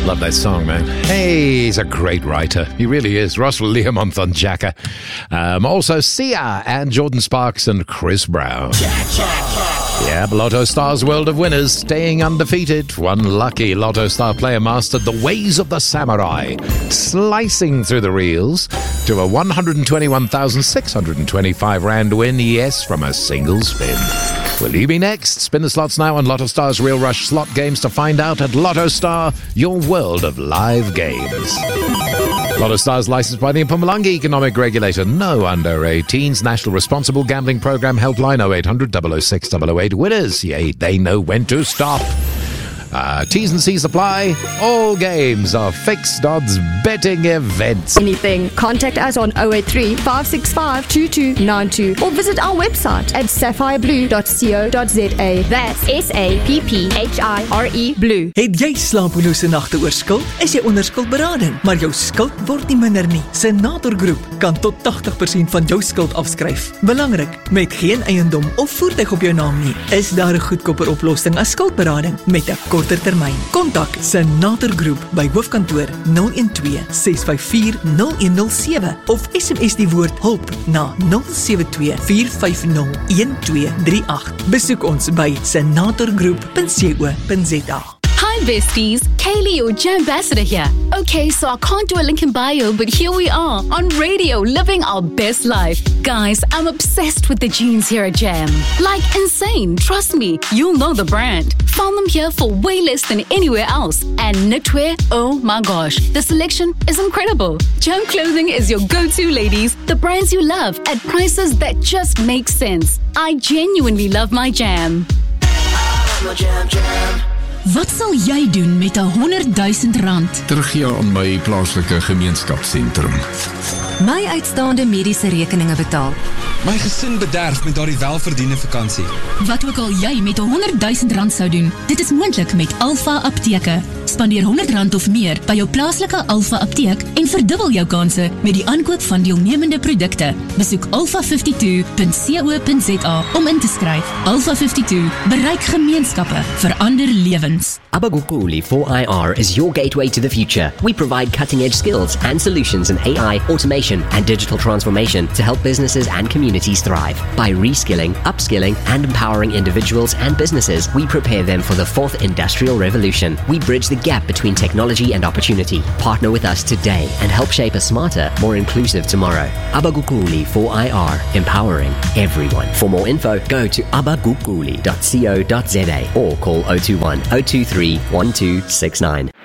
Love that song, man. Hey, he's a great writer. He really is. Russell Learmonth on Jacka. Also, Sia and Jordan Sparks and Chris Brown. Yeah, Lotto Stars World of Winners staying undefeated. One lucky Lotto Star player mastered the ways of the samurai, slicing through the reels to a 121,625 Rand win, yes, from a single spin. Will you be next? Spin the slots now on Lotto Star's Real Rush slot games to find out at Lotto Star, your world of live games. Lotto Stars licensed by the Mpumalanga Economic Regulator. No under 18s. National Responsible Gambling Program helpline 0800 006 008. Winners, yeah, they know when to stop. T's and C's apply. All games are fixed odds betting events. Anything, contact us on 083-565-2292 or visit our website at sapphireblue.co.za. That's SAPPHIRE Blue. Het jy slapelose nagte oor skuld? Is jy onder skuldberading, maar jou skuld word nie minder nie? Senator Groep kan tot 80% van jou skuld afskryf. Belangrik, met geen eiendom of voertuig op jou naam nie, is daar 'n goedkoper oplossing as skuldberading met 'n korter termyn. Kontak Senator Groep by hoofkantoor 012-654-0107 of SMS die woord hulp na 072-450-1238. Besoek ons by senatorgroep.co.za. Hi besties, Kaylee, your Jam Ambassador here. Okay, so I can't do a link in bio, but here we are, on radio, living our best life. Guys, I'm obsessed with the jeans here at Jam. Like, insane, trust me, you'll know the brand. Found them here for way less than anywhere else. And knitwear, oh my gosh, the selection is incredible. Jam Clothing is your go-to, ladies. The brands you love at prices that just make sense. I genuinely love my Jam. Wat sal jy doen met 100,000 rand? Teruggee aan my plaaslike gemeenskapsentrum. My uitstaande mediese rekeninge betaal. My gesin bederf met daardie welverdiende vakansie. Wat ook al jy met 100,000 rand sou doen, dit is moontlik met Alpha Apteke. Spandeer 100 rand of meer by jou plaaslike Alpha Apteek en verdubbel jou kanse met die aankoop van deelnemende produkte. Besoek alpha52.co.za om in te skryf. Alpha 52 bereik gemeenskappe, verander lewens. Abagukuli 4IR is your gateway to the future. We provide cutting-edge skills and solutions in AI, automation, and digital transformation to help businesses and communities thrive. By reskilling, upskilling, and empowering individuals and businesses, we prepare them for the fourth industrial revolution. We bridge the gap between technology and opportunity. Partner with us today and help shape a smarter, more inclusive tomorrow. Abagukuli 4IR, empowering everyone. For more info, go to abagukuli.co.za or call 021 023 1269.